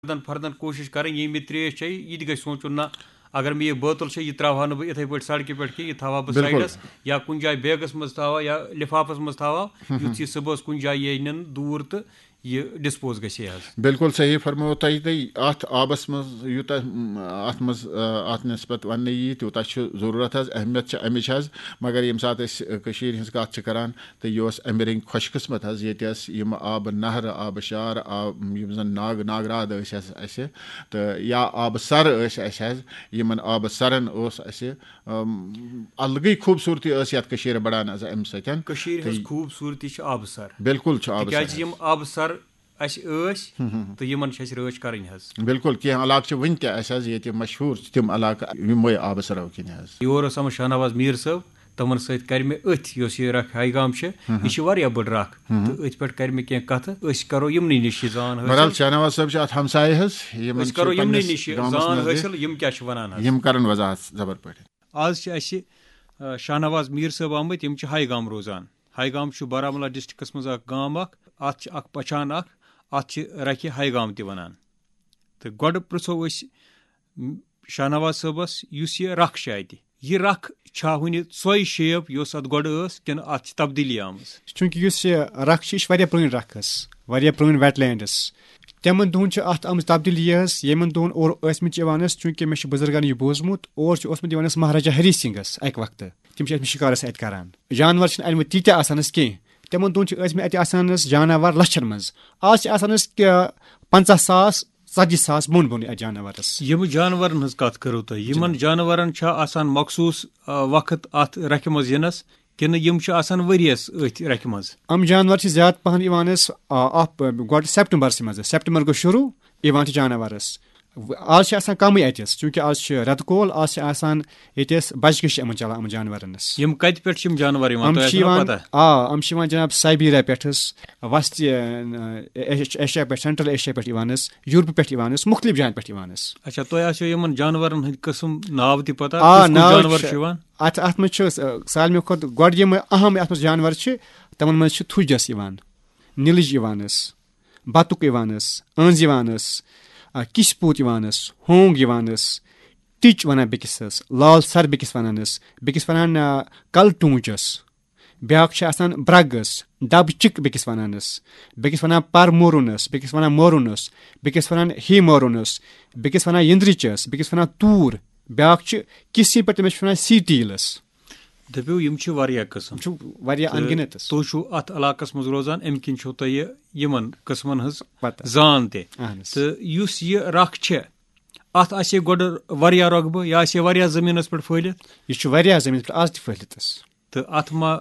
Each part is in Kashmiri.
फर्दन कोशिश करें ये मे त्रेश यह गई सोचुन ना अगर मे यह बोतल यह त्रा ना बह इथे पे सड़क पे कि यह थवा बह साइडस या कुन जाए बैगस मज थवा या लिफाफस मज थवा युथ यह सुबह कुन जाए ये निन दूर तो यह डिस्पोज गए। बिल्कुल सही फरमो अत आबस मज यूत अत नस्बत वन यी तूत जरूरत अहमियत अमिच मगर ये सात हज कत करान तो यह अमिरंग खुशकिस्मत ये आब नहर आब शार आब जन नागराद तो या आब सर यमन आब सरन अलग खूबसूरती ये बढ़ान अम सत खूबसूरती आब सर बिल्कुल आब सर तो यमन रच कर बिल्कुल कह इलाक वन ये मशहूर तम इलाक यमो आब सरो किन योर शाहनवाज मीर साहब तमन सत कर मे यह रख हाईगाम यह बड़ रख तो अथ पे कर मे कह कत करो यमन निश जान हासिल शाहनवाज साहब हमसाय करो यमन निश जान हासिल यम क्या वन कर वजाहत जबर पे आज शाहनवाज मीर साहब आमत यम हाईगाम रोजान हाईगाम बारामूला डिस्ट्रिक्स मज गाम अत पछान अत रख हाईगाम त वनान तो गोड पृछो शाहनवाज साहबस यह रख यह रख वन सोई शेप यस अत गोड किन अत तब्दीली आम चूंकि रख पुरान रख पुरान वेटलैंड्स तमन दोहन अत आम तब्दीली यमन दोहन और चूंकि मे बुजुर्गन यह बोजमुत और महाराजा हरी सिंगस अक वक्त तम शिकारस अत करान जानवर अनम तीत कह तमन दोहन अत जानवर लछन मज आज 50,000 40,000 बोन बोन जानवरस यम जानवर कत करो तुम यमन जानवरन मखसूस वक्त अत रख मज यनस किन यम वरियस अथ रख मज अम जानवर ज्यादा पहन गो सेप्टेम्बर मज सेप्टेम्बर गो शुरू जानवरस आज कम अतस चूंकि आज रेत कोल आज बचकश चलान जानवरस यम कत पे जानवर अम जनाब साइबीरिया पे वस्त एशिया पे सेंट्रल एशिया पे यूरोप पे मुख्तलिफ जान पे अच्छा तुम यमन जानवरन हंद किस्म नाव ति पता जानवर अत मज सालमे खुद गोड यम अहम अत जानवर तमन मज थुजस नीलज बतुक अंज किसपूत होंग टिच वन बेकिस लाल सर बेकिस वन कल टूचस ब्या ब्रगस डब चिक बेकिस वन पर मोरुनस बेकिस वन मोरुनस बेकिस वन ही मोरुनस बेकिस वन यंद्रिचस बेकिस वन तूर ब्या किसी पे तमिस वन सी टीलस दपो यम किस्म अनगिनत तुम अत इलाकस मज रोजान अम किन यमन किस्मन हज जान तो यह रख अत गोड रकबह यह जमीनस पे फैलित यह जमीन पे आज फैलित तो अत मा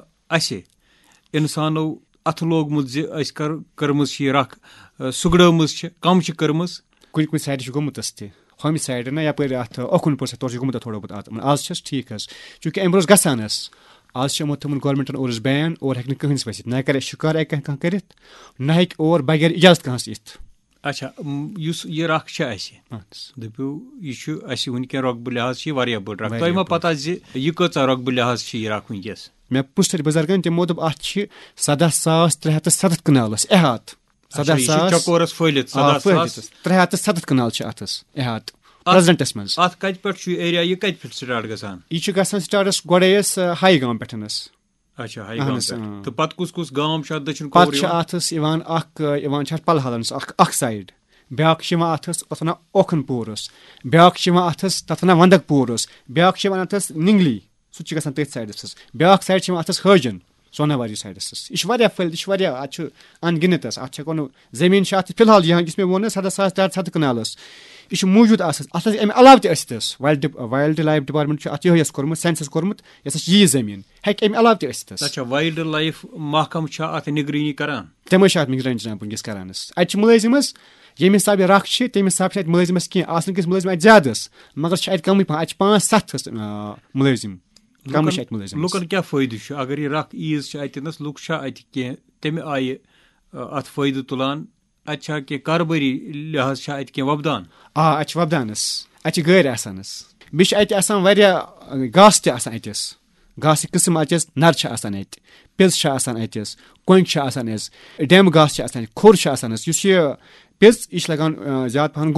इंसानो अथ लोगमुत कर्म यह रख सुगड़म कम कर्म कुन साइड गोमुतस हम साइड ना यप ओकुन पुर तौर गोमुत थोड़ा बहुत आज ठीक चूंकि अम रोज गसान आज थोन गवर्नमेंटन और बैन और हेक कहस वसित ना कर शिकार कह कर ना हेक और बगैर इजाजत कहस इत अच्छा यह रख दपो यह वनकन रकबह लिहाज बड़ रख तुम मा पता यह कचा रकबह लिहाज यह रख वनकस मे पुछ बुजुर्गन तमो दोप अत 17,307 कनालस अहात 307 कनाल अहात प्रेजेंटस मज अत कत पे एरिया यह कत पे स्टार्ट गसान यह गसान स्टार्टस गोड़स हाईगाम पे अच्छा हाईगाम तो पत कुस गाम दक्षिण पे पलहलन अख साइड ब्या अथस तथ वन ओखन पूरस ब्या अथस तथ वन वंदक पूरस ब्या अथस निंगली सह गसान तथ साइडस ब्या साइड अथस हजन सोनावारी साइडस यह फैल अत अनगिनत अत जमीन फिलहाल यहाँ मे वो 17,307 कनालस यह मौजूद अत अमे अलाव तस वाइल्ड लाइफ डिपार्टमेंट अत कोर्मुत सेंसस कोर्मुत यह जमीन हेक अमे अलाव तस अच्छा वाइल्ड लाइफ महकम अत निगरानी करान तम निगरानी जनाब वनकस करान अत मुलाजिम ये हिसाब रख तम हिसाब से मुलाजिमस कह मुलाजिम ज्यादा मगर कम पह अत 5-7 मुलाजिम लुकन क्या फायदे अगर यह रख ईज अतनस लुक कह तमे आय अत फायदे तुलान अच्छा कह कारोबारी लिहाज कह वपदान अत वपदानस अत गैर आसानस बे घास तस घास किस्म अतस नर अत पिल्स अतस कोंग डेम घास खोर پیٚژ یہِ چھِ لگان زیادٕ پَہَن